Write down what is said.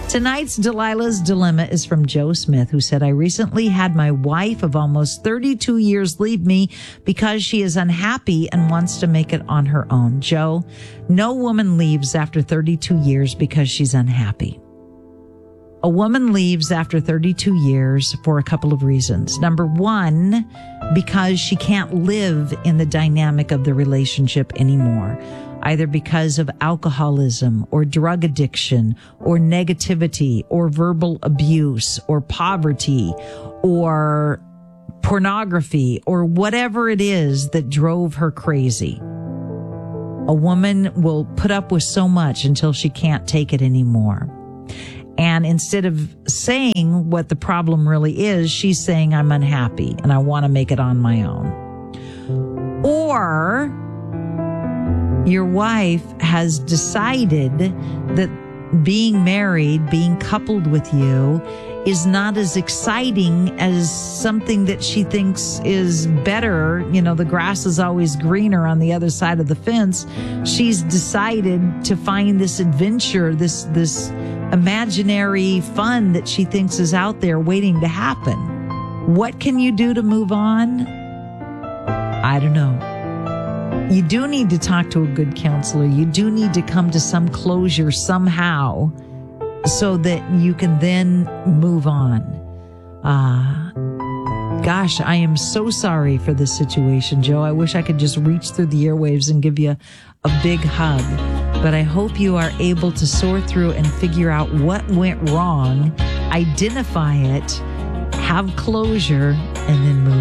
Tonight's Delilah's Dilemma is from Joe Smith, who said, I recently had my wife of almost 32 years leave me because she is unhappy and wants to make it on her own. Joe, no woman leaves after 32 years because she's unhappy. A woman leaves after 32 years for a couple of reasons. Number one, because she can't live in the dynamic of the relationship anymore, either because of alcoholism or drug addiction or negativity or verbal abuse or poverty or pornography or whatever it is that drove her crazy. A woman will put up with so much until she can't take it anymore. And instead of saying what the problem really is, she's saying, I'm unhappy and I want to make it on my own. Or your wife has decided that being married, being coupled with you, is not as exciting as something that she thinks is better. You know, the grass is always greener on the other side of the fence. She's decided to find this adventure, this imaginary fun that she thinks is out there waiting to happen. What can you do to move on? I don't know. You do need to talk to a good counselor. You do need to come to some closure somehow so that you can then move on. Gosh, I am so sorry for this situation, Joe. I wish I could just reach through the airwaves and give you a big hug. But I hope you are able to sort through and figure out what went wrong, identify it, have closure, and then move